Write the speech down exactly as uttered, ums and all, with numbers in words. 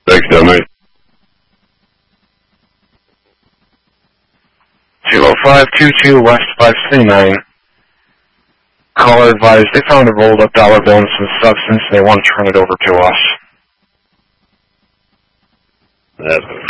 Thanks, dummy. zero five two two West five seventy-nine. Caller advised they found a rolled up dollar bill and some substance. They want to turn it over to us. That's